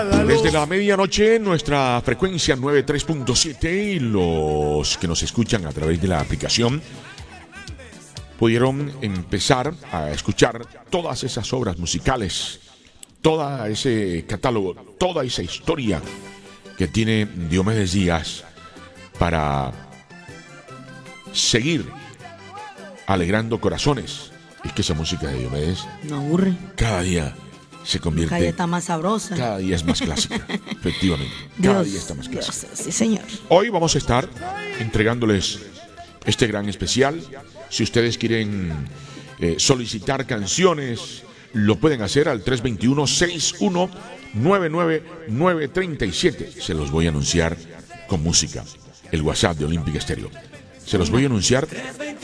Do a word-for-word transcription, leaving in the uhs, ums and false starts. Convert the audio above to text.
Desde la medianoche, nuestra frecuencia noventa y tres punto siete, y los que nos escuchan a través de la aplicación pudieron empezar a escuchar todas esas obras musicales, todo ese catálogo, toda esa historia que tiene Diomedes Díaz para seguir alegrando corazones. Es que esa música de Diomedes no aburre. Cada día se convierte. Cada día está más sabrosa. Cada día es más clásica. Efectivamente. Cada Dios, día está más clásica. Dios, sí, señor. Hoy vamos a estar entregándoles este gran especial. Si ustedes quieren eh, solicitar canciones, lo pueden hacer al tres dos uno, seis uno nueve nueve nueve tres siete. Se los voy a anunciar con música. El WhatsApp de Olímpica Estéreo. Se los voy a anunciar